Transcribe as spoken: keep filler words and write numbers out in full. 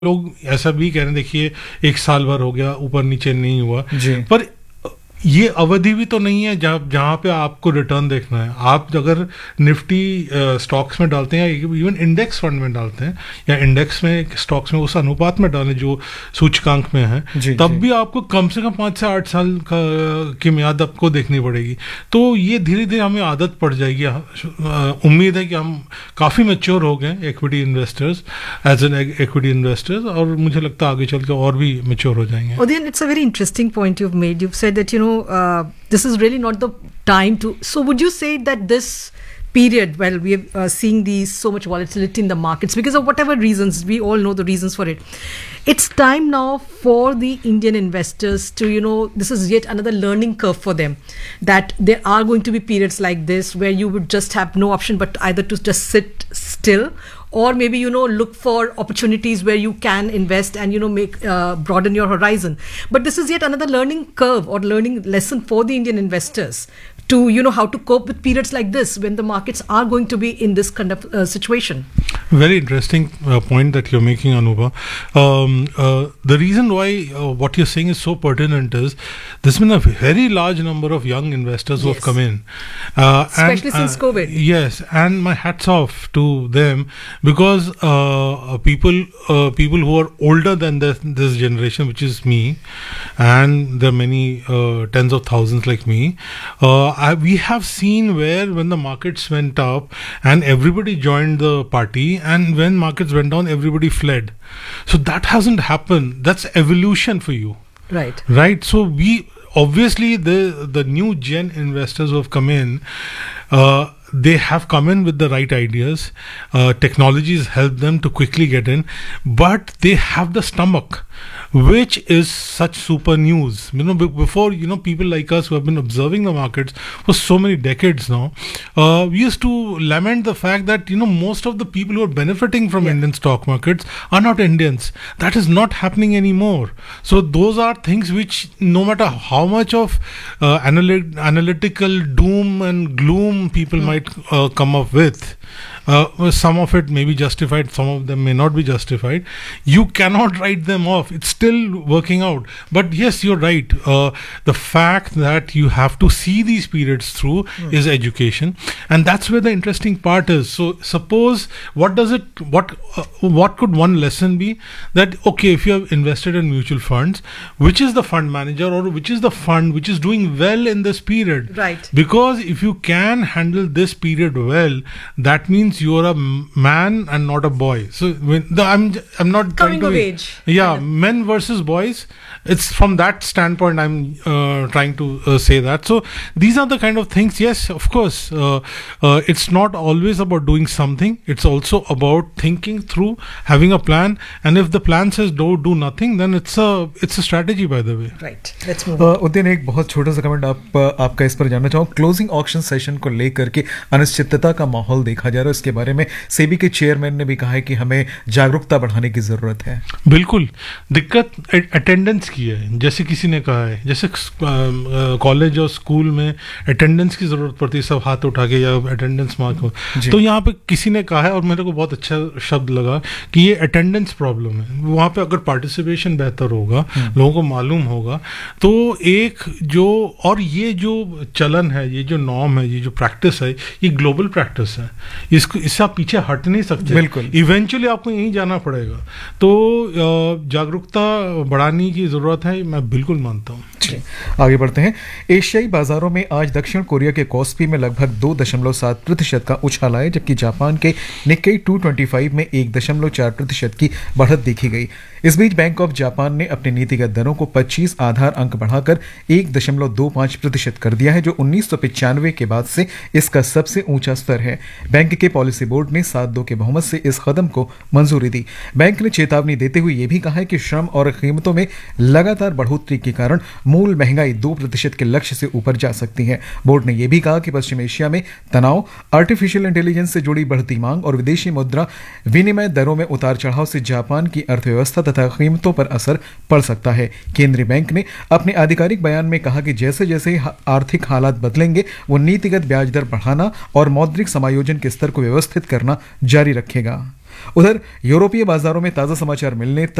लोग ऐसा भी कह रहे हैं, देखिए एक साल भर हो गया ऊपर नीचे नहीं हुआ, पर ये अवधि भी तो नहीं है जहाँ जहाँ पे आपको रिटर्न देखना है। आप अगर निफ्टी स्टॉक्स में डालते हैं या इवन इंडेक्स फंड में डालते हैं या इंडेक्स में स्टॉक्स में उस अनुपात में डालें जो सूचकांक में है, तब जी. भी आपको कम से कम पाँच से आठ साल का की मियाद आपको देखनी पड़ेगी। तो ये धीरे धीरे हमें आदत पड़ जाएगी। उम्मीद है कि हम काफ़ी मैच्योर हो गए equity investors as an equity investors, और मुझे लगता है आगे चल के और भी मैच्योर हो जाएंगे। Udayan, it's a very interesting point you've made. You've said that, you know, Uh, this is really not the time to. So, would you say that this period, well, we are uh, seeing these so much volatility in the markets because of whatever reasons, we all know the reasons for it. It's time now for the Indian investors to, you know, this is yet another learning curve for them, that there are going to be periods like this where you would just have no option but either to just sit still, or maybe, you know, look for opportunities where you can invest and, you know, make uh, broaden your horizon. But this is yet another learning curve or learning lesson for the Indian investors to, you know, how to cope with periods like this when the markets are going to be in this kind of uh, situation. Very interesting uh, point that you're making, Anuba. Um, uh, the reason why uh, what you're saying is so pertinent is there's been a very large number of young investors who yes. have come in. Uh, Especially and, since uh, COVID. Yes, and my hats off to them, because uh, people uh, people who are older than this, this generation, which is me, and there are many uh, tens of thousands like me, uh, I, we have seen where when the markets went up and everybody joined the party, and when markets went down everybody fled. So that hasn't happened. That's evolution for you. Right. Right. So we obviously the the new gen investors who have come in, uh, they have come in with the right ideas. Uh, technology has helped them to quickly get in, but they have the stomach, which is such super news. You know, b- before, you know, people like us who have been observing the markets for so many decades now, uh, we used to lament the fact that, you know, most of the people who are benefiting from yeah. Indian stock markets are not Indians. That is not happening anymore. So those are things which, no matter how much of uh, analy- analytical doom and gloom people mm. might uh, come up with, Uh, some of it may be justified, some of them may not be justified. You cannot write them off. It's still working out. But yes, you're right. Uh, the fact that you have to see these periods through mm. is education, and that's where the interesting part is. So, suppose what does it? What uh, what could one lesson be? That okay, if you have invested in mutual funds, which is the fund manager or which is the fund which is doing well in this period? Right. Because if you can handle this period well, that means you are a man and not a boy. So when the, I'm I'm not coming trying to of be, age. Yeah, kind of. Men versus boys. It's from that standpoint I'm uh, trying to uh, say that. So these are the kind of things. Yes, of course. Uh, uh, it's not always about doing something. It's also about thinking through, having a plan. And if the plan says don't do nothing, then it's a it's a strategy, by the way. Right. Let's move on. Uddin, एक बहुत छोटा सा comment आप आपका इस पर जानना चाहूँ। क्लोजिंग ऑक्शन सेशन को लेकर के अनिश्चितता का माहौल देखा जा रहा है, इसके बारे में सेबी के चेयरमैन ने भी कहा है कि हमें जागरूकता बढ़ाने की जरूरत है। बिल्कुल, दिक्कत अटेंडेंस की है। जैसे किसी ने कहा है, जैसे कॉलेज और स्कूल में अटेंडेंस की जरूरत पड़ती है, सब हाथ उठा के या अटेंडेंस मार्क हो, तो यहाँ पे किसी ने कहा है और मेरे को बहुत अच्छा शब्द लगा कि ये अटेंडेंस प्रॉब्लम है। वहाँ पे अगर पार्टिसिपेशन बेहतर होगा, लोगों को मालूम होगा, तो एक जो और ये जो चलन है, ये जो नॉर्म है, ये जो प्रैक्टिस है, ये ग्लोबल प्रैक्टिस है। इसको इससे आप पीछे हट नहीं सकते। बिल्कुल, इवेंचुअली आपको यहीं जाना पड़ेगा। तो जागरूकता बढ़ाने की जरूरत है, मैं बिल्कुल मानता हूँ। आगे बढ़ते हैं। एशियाई बाजारों में आज दक्षिण कोरिया के कॉस्पी में लगभग दो दशमलव सात प्रतिशत का उछाल आया, जबकि जापान के निक्केई दो सौ पच्चीस में एक दशमलव चार प्रतिशत की बढ़त देखी गई। इस बीच बैंक ऑफ जापान ने अपनी नीतिगत दरों को पच्चीस आधार अंक बढ़ाकर एक दशमलव दो पांच प्रतिशत कर दिया है, जो उन्नीस सौ पचानवे के बाद से इसका सबसे ऊंचा स्तर है। बैंक के पॉलिसी बोर्ड ने सात दो के बहुमत से इस कदम को मंजूरी दी। बैंक ने चेतावनी देते हुए यह भी कहा है कि श्रम और कीमतों में लगातार बढ़ोतरी के कारण मूल महंगाई दो प्रतिशत के लक्ष्य से ऊपर जा सकती है। बोर्ड ने यह भी कहा कि पश्चिम एशिया में तनाव, आर्टिफिशियल इंटेलिजेंस से जुड़ी बढ़ती मांग और विदेशी मुद्रा विनिमय दरों में उतार चढ़ाव से जापान की अर्थव्यवस्था तथा कीमतों पर असर पड़ सकता है। केंद्रीय बैंक ने अपने आधिकारिक बयान में कहा कि जैसे जैसे आर्थिक हालात बदलेंगे, वो नीतिगत ब्याज दर बढ़ाना और मौद्रिक समायोजन के स्तर को व्यवस्थित करना जारी रखेगा। उधर यूरोपीय बाजारों में ताज़ा समाचार मिलने